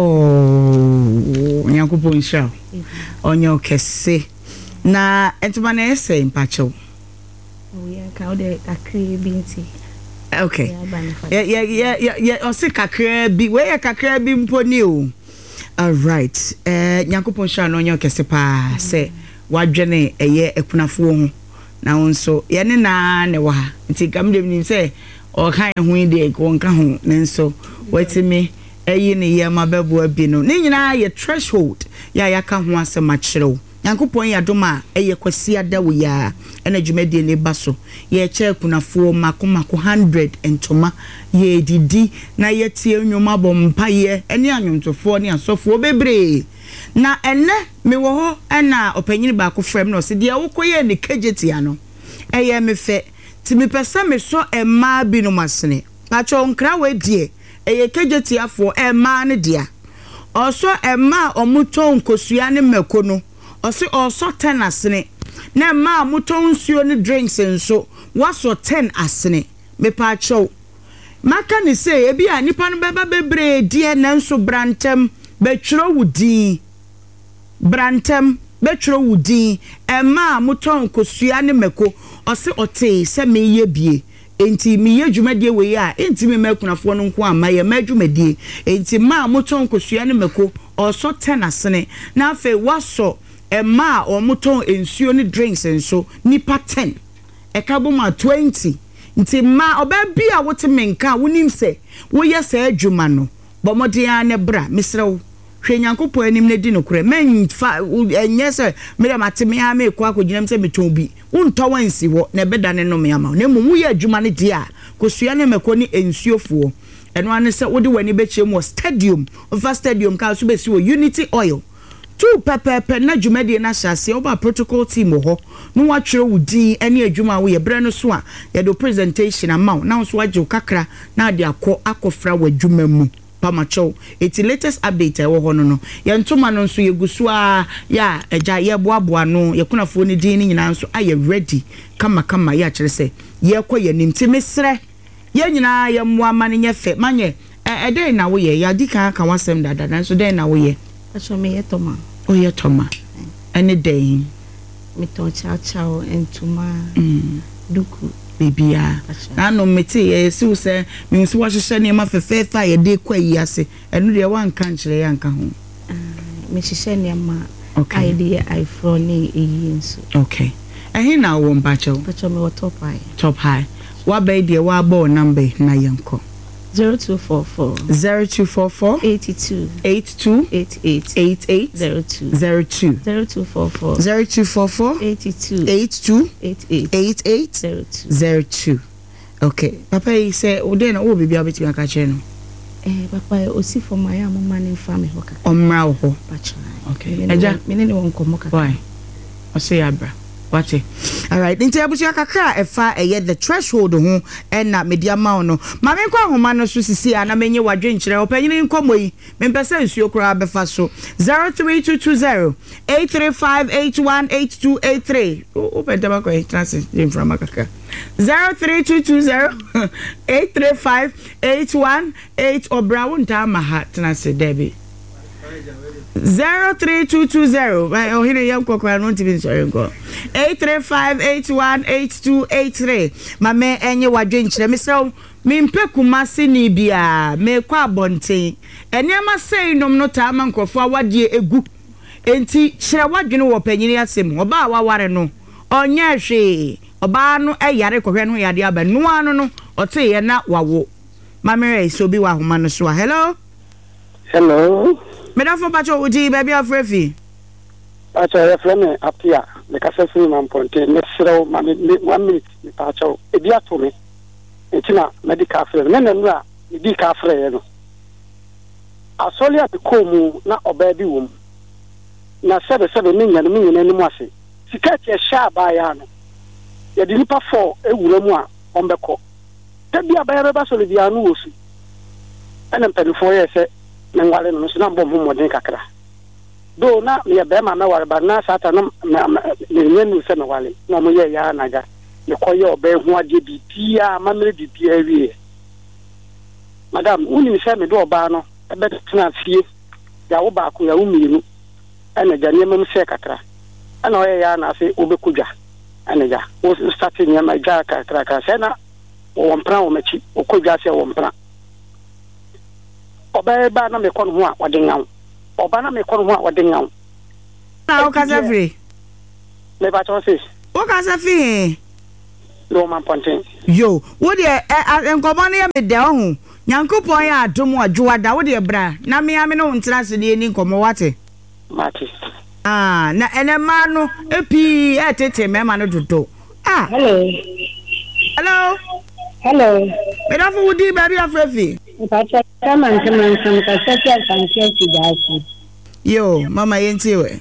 nyankopon sha onyo kese na entuma na ese mpacho we ka ode kakra binti okay yeah o se kakra bi we kakra bi mponi o all right nyankopon sha no onyo kese pa se wadwene eye ekunafo ho na wonso ye ne na ne wa nti gamdem ni se o kan hu de ko nka hu nenso watimi eyi ne ye mababu abi no ne nyina ye threshold ya yaka ho asema kyerɛw yankopon ya doma eye kwasi ada wo ya ena dwumadi ne baso ye kye kunafo makomako 100 entoma ye didi na ye tie nwoma bompa ye ene anwomtofo ne asofo bebre na ene me wo ho na opanyini ba ko frem no se de wokoye ne kejetia no eye me fe ti me pesa me so ema bi no masene pacho nkra we die eye kejetia fo ema ne dia oso ema omuto nkosua ne meko no osi oso 10 asene na ema muto nsuo ne drinks nso waso 10 asene me pacho maka ni se ebi a nipa no beba bebre die na nso brantem betwro wudi brantem betwro wudi ema muton kosua ne meko ose ote se meye bie enti meye dwumadie we a enti me makunafo no nko amaye madwumadie enti ma muton kosua ne meko oso 10 asene na afa waso ema o muton ensuo ne drinks enso nipa 10 ekaboma 20 nti ma oba bia wote menka wonim se wo yesa adwuma no bomodia ne bra misrew hwe nyankopon anim ne di no kure men fa enye se mere mateme ha me kwa akoginem se meton bi unto wansi wo na beda ne no me ama na mum ye adwuma ne dia kosua ne meko ni ensuofuo eno ane se wode wani bechem wo stadium over stadium ka so besi wo Unity Oil tu pepepe na dwumadi na hyase oba protocol team ho no watwere wudi ene adwuma wo ye bre no so a ye do presentation amount na so waje kakra na de akofra wadwuma mu pamacho its latest update e wo ho no ye ntoma no nso ye gusua ya eja ye boaboa no ye kunafo ni din ni nyina nso aye ready kama ya kire se ye koye nimti mesre ye nyina ye moama ne nyefe manye den na wo ye ya dika ka wasem dada nso den na wo ye aso me ye toma o ye toma any day me to chao entuma duku bibia na no meti ye si se me nso wa hwehwe ne ma fefefa ye de kwa yi ase enu de wan kan kire ya nka ho me hwehwe ne ma idea I from ne yi nso okay ehin na wo mpacho me top high wa be de wa bo number na yenko 0244 82 02 okay papa yi say o de na o bibia obeti aka che no papa osi for my mama ne family hoka omra ho okay eja me ne won komo kaka why o say abra what all right nti abusia kakra efa the threshold ho na media ma no ma me kwa homa no so sisi ana menye wadwe nkyere opanyini nkomo yi me mpesa nsuo kura befa so 03220 835818283 openta ba kwa transit from akaka 03220 8358188 obrawo nta ma ha transit debi 03220 oh here yam kokra no tibin sorry go 835818283 mame enye wadwe nkyere mesrew mimpe kumase ni bia me kwa abonten enema sei nom no ta ma nkofo awade egu enti kyere wadwene wo panyini asem oba awaware no onye hwe oba no eyare kohwe no yade aba no anu no ote ye na wawo mame so bi wa homa no so hello me da for bacho udi baby afrefi bacho ya frame apia le kasa free man ponte me srew ma me 1 minute me bacho e bia to me etina medical frɛ na nanu a di ka frɛ no asɔle a ko mu na ɔbaa bi wom na sɛbe ne nyane me nyane anim ase sika tie sha ba ya no ya di nipa 4 ewura mu a ɔmbɛkɔ tabi abaya bɛba sɔle bia no wosu ɛna mpɛnfo yɛ sɛ na ngwale no so na mbɔ mo modern kakra do na me ya bɛma na ware ba na sata na ne nyanu sɛ na wale na mo yɛ ya na ga ne kɔyɛ ɔbaa hu ade bibia mamre bibia wie madam uni sɛ me do ɔbaa no ɛbɛtena fie ya wo ba ko ya wo mienu ɛna gya nneɛma mu sɛ kakra ɛna ɔyɛ ya na ase wobɛkudwa ɛna gya wo start nneɛma gya kakra sɛ na wɔn mpra wɔn akyi okudwa sɛ wɔn mpra ɔbaa ba na mekɔ no ho a wɔde nyaw ɔbaa na mekɔ no ho a wɔde nyaw na wo kasa free me ba tɔ se wo kasa free no man ponten yo wo de nkɔbɔ no yɛ me da ho nyankopɔn yɛ adom adwoada wo de bra na me ame no ntena se de ni nkɔmɔ wate mate na enema no epi etete mema no dodo hello me da fu di baby afrefi pacha kama nkama ka sasa santia sigasi yo mama yentiwe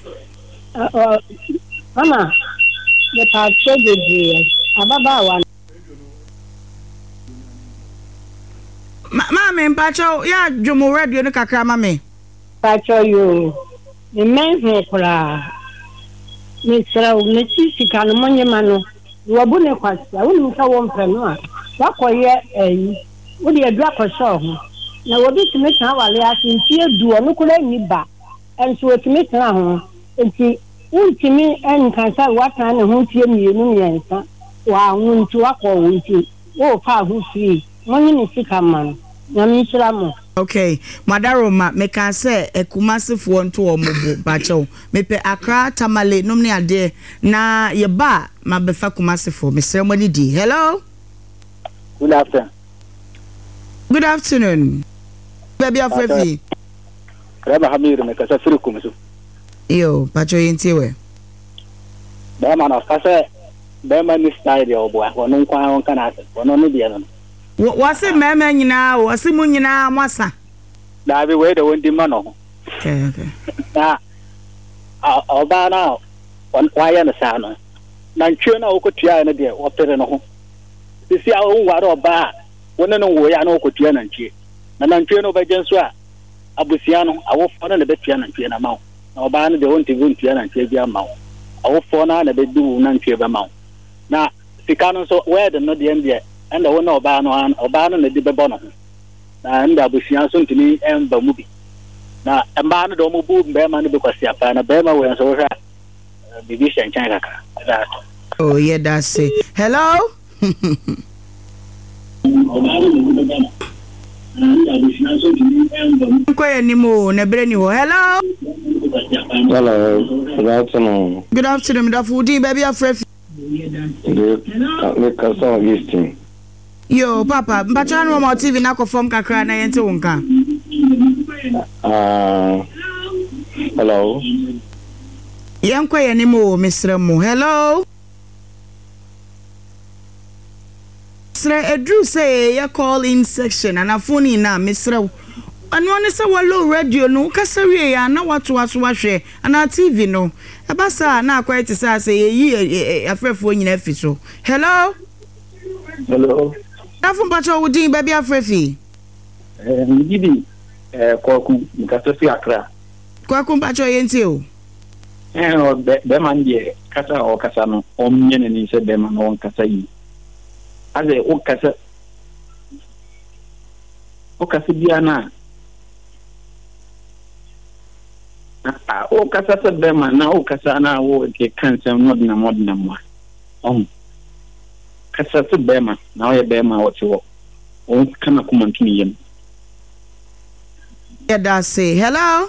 mama the pacha de ababa wa mama mpacho ya dwomo radio no kakra mama pacha yo the men who kura misra ne sika no monye mano wobu ne kwasa wonu nka wo mpano a wakoye wo de adua kɔsɔ ho na wo bi tumi tena wale asinti edu ɔno kura ni ba enso otumi tena ho enti untimi enkansa wata ne ho tie mienu miensa wa ho nti wakɔ wo nti wo fa ho free monye ne sika man na misra mo. Okay, Madaroma meka se ekumasefo nto omobo bacho mepe Accra Tamale nomni ade na ye ba mabefa kumasefo mesere mo di. Hello, good afternoon baby afrefi Raba Hamiru meka sa firi kumso yo bacho yentiwe ba ma na kase ba ma ni style ya obo ono nkwa on kana ase ono no bia no wase mema nyina wase mu nyina mwasa da bi we de wondi ma no okay na oba na wa ya na sa no na ntwe na okotua na de opere no ho sisi a o ware oba wona no wo ya na okotua na ntwe na ntwe no ba genso a abusia no awofo na betua na ntwe na mawo na oba na de wonti guntua na ntwe bia mawo awofo na bedu na ntwe ba mawo na sika no so we de no de mbia enda wona oba no na de bebo no na nda abusia so ntini emba mu bi na emba no do mo bu mbe ma no be kwasi apa na be ma we so hwa bibi shanchan kaka that oh yeah that's it. Hello Kwa nimo na breni ho. Hello good afternoon. Good afternoon da foodie baby afrefi me kasa listing yo papa mbacha no mo TV na ko form kakra na yente wonka hello yankwa nimo mesre mo. Hello sre edru say ya call in section and afoni na mesre anu ne se wallo radio no kasawie ya na wato ahwe ana TV no abasa na akwai ti sa say yi afrefo nyina fi so. Hello Afun pacho wudin baby afrefi ngidi kwaku mkasofi Accra kwaku pacho yenti o be man je kasa o kasa no omnye ne ni se be man on kasa yi aze o kasa bia na o kasa se be man na o kasa na wo ke kansa modna mo kasa se be man na o ye be man what wo o kana kuma ntuni yem yeah that say hello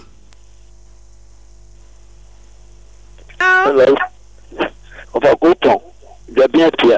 Ofa kupo jabia tia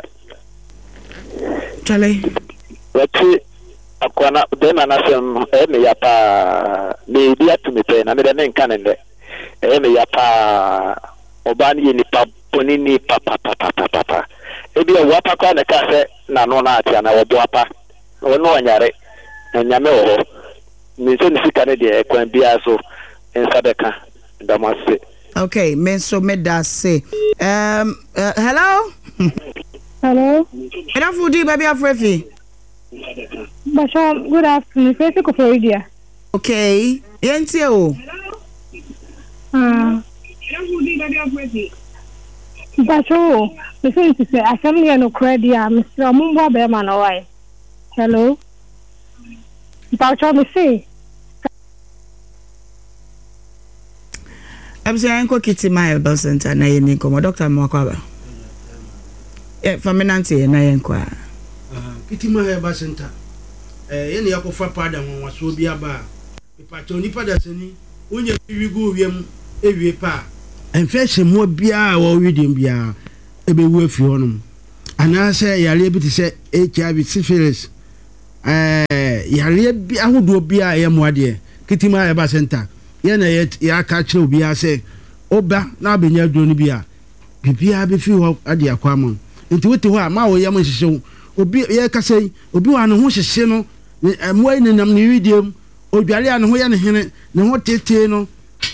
chale wati akwana dema na sem me yapa me dia tumete na me de nka nende me yapa obani ni pa ponini papa bi wapa kwa na ka se na no na atia na wo boapa wono onyare nyame wo mi se ni sika ne de kwan bia so ensa beka damase. Okay, men so me da say hello. Hello. Eda fudi baby afrefi. Basha, good afternoon. Face ko Florida. Okay. Yenti o. Eda fudi baby afrefi. Basha, me say assembly no credit Mr. Mumbo be man why. Hello. Basha me say. I'm saying ko kiti my health center na yeni ko Dr. Mwakwaba. Faminante na yenkwa. Kiti my health center. Yeni yakofa pada nwa so bia ba. Ipacho ni pada seni unye wigu wiem ewie pa. Enfeche mo bia wo widiem bia ebe wu afi honum. Ana se yale bi ti se HIV syphilis. Yale bi ahodo bia ye mo ade. Kiti my health center. Yena ya ka kire obi ase oba na abenya duro ni bia bibia be fi ho ade akwam nti wote ho a ma wo yam hihye obi ye ka sei obi wa no ho hihye no moyi ne nam ne widiem odwale a no ho ye ne hene ne ho tete no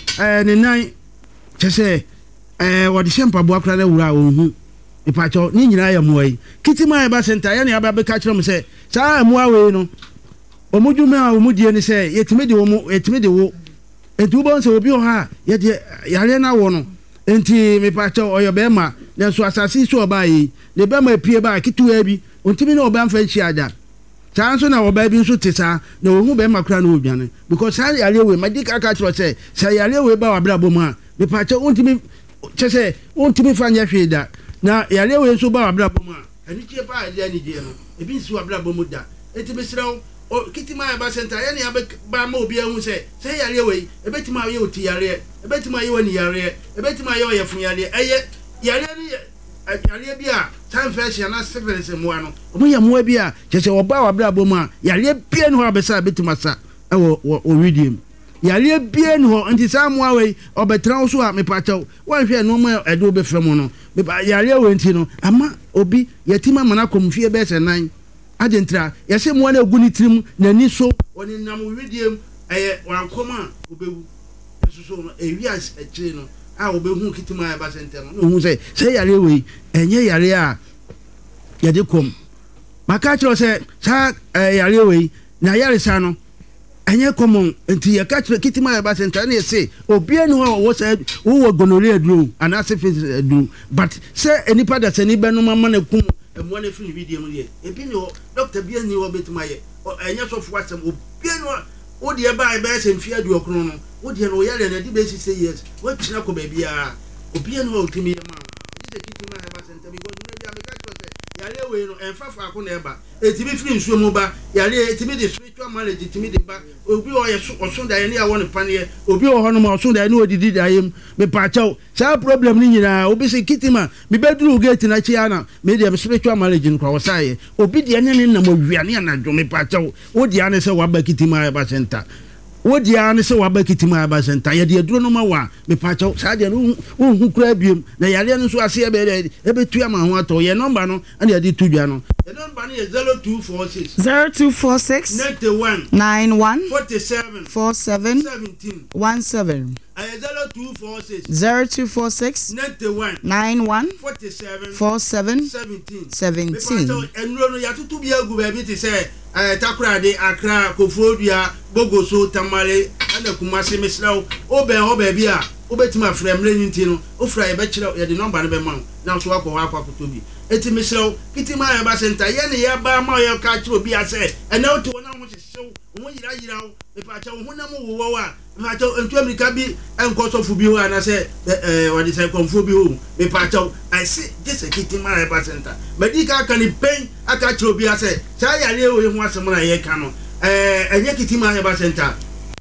ne nan chese wodi shempa bo akra na wura ohu ipacho ni nyina ya moyi kitima eba center ye ne aba be ka kire mo se saa moa we no omudwuma a omudie ni se yetime de wo enti wo bonse obi oha ye de yare na wo no enti me pa cha oyo be ma na so asasi so oba yi ne be ma pie ba kituwa bi ontimi na oba mfa chi ada chanso na oba bi nso tesa na ohu be ma kura na odwane because sa yare we madika ka chro se sa yare we ba wabra bom a me pa cha ontimi chese ontimi fa nya hweda na yare we nso ba wabra bom a ani tie pa ali ani die no ebi nso wabra bom da enti me siraw kitima eba center ya ni ba ma obi ehun se yare we ebetima ye oti yare ebetima ye wani yare ebetima ye oyefun yare yare ni yare bia time fashion na seven se mo ano omo ye mo bia chese oba wabra bom a yare bia no abesa betima sa o redeem yare bia no nti sa mo awe obetra so a me pacho wan hwe no mo edo be frem no me yare we nti no ama obi yetima mana komfie be se nan adentra yese mo na egu ni trim na ni so oni nam widiem wankoma obewu so no ewias ekire no a obehu kitima eba center no hu se yare we enye yare a yede kom maka chiro se sa yare we na yare sa no enye komon enti ya ka chiro kitima eba center na yese obi enu wo se wo gonorrhea duro ana syphilis duro but se enipa da se ni benu mama na kum emo na fi video mu ye ebi ni doctor bi ani wo betuma ye enya so fo asem obi ani wo de ba be se mfia du okron no wo de no yare na di be 6 years wo kina ko ba bia obi ani wo timi ye ma di se kitima ha ba center because no bia me ka cho se yare we no enfafa ko na eba etimi firi nsuo mu ba yare etimi de spiritual knowledge etimi de ba obi o ye so da ye ne ya wo ne pane obi o ho no ma so da ne odidi da yem me pa chaw sa problem ni nyina obi se kitima me bedru gate na chi ana me de spiritual knowledge nkwa wo saye obi de anya ne na mo wiane na dwo me pa chaw wo de ane se wa ba kitima ba center wo de ane se wa ba kitima ba center ye de duro no ma wa me pa chaw sa de no hu kura biem na yare no so ase e be tu ama ho ato ye number no ane de tu dwa no the number is 0246 91 47 17 0246 91 47 17 enro no ya tutu bia gu ba bi ti se takrade akra kofodua bogoso tamale ana kumase mesrawo obe bia obetima fremle nti no ofra ye be kire ye de number no be ma na so akwa tobi eti mesrawo kitima ya ba center ye ne ya ba ma ye ka kire obi ase ena oto na ho hyehyew ho yira wo me pa cha ho na mo wo wa ma cha entu amerika bi enkosofu bi ho ana se wadi se konfo bi ho me pa cha I say this kitima ya ba center medical can pain aka kire obi ase cha ya le wo ho asem na ye ka no enye kitima ya ba center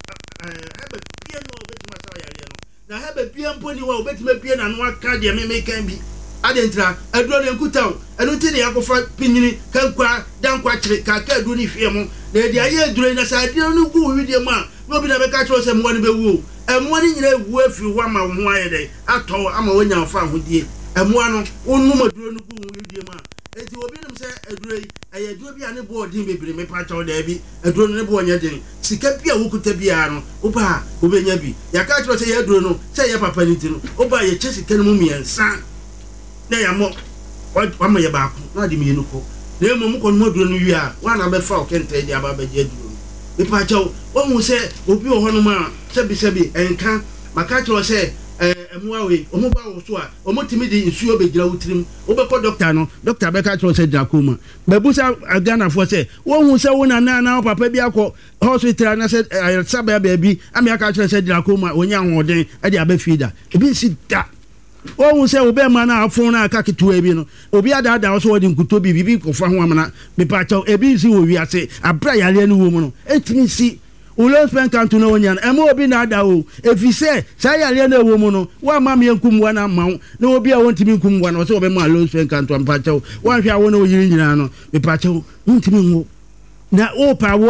na hebe pia mponi wa obetime pia na no aka de me kan bi adentra aduro ne nkutaw enu ti ne yakofa pinyini kankwa dankwa kire kaka aduro ni hwe mu na de aye aduro na sa aduro no gu wi ma no bi na be ka kiro se mo ne be wu emo ne nyina wu afi ho ama ho aye de ato ama wonya fa hodie emo ano onu maduro no gu wi ma enti obi nim sɛ aduro yi ɛyɛ aduro bi a ne bo odin bebre me pa chaw da bi aduro no ne bo nya den sika bi a wokuta bia no oba obenya bi yaka kyerɛ sɛ yɛ aduro no sɛ yɛ papa ni ti no oba yɛ kyɛ sika no mu miɛnsa na yɛ mo wama yɛ baako na de mienu ko na emu ko no aduro no wi a wa na bɛfa o kente di aba bɛgye aduro me pa chaw wo hu sɛ obi wɔ hɔ no ma sɛbi enka maka kyerɛ sɛ emuawe omo ba wo so a omo timi di nsuo begira wutirim wo be ko doctor no doctor be ka tro se glaucoma babusa Ghana fo se wo hu se wo na papa bi akọ hospital na se sabe bi ami aka tro se glaucoma onya hoden e di aba feeder e bi si da wo hu se wo be ma na afon na aka ketu bi no obi ada so wodi nkuto bi ko fa ho amana me pa cha e bi si wo wi ase abra yale no wo mu no etimi si Ulo spend count no onyan emo obi na ada o efise say yale na ewo mu no wa ma me nkum wa na ma na obi a wontimi nkum wa no so obi ma low spend count am pa cha wo hwa wo na oyiri nyina no me pa cha wo ntimi ngo na o pa wo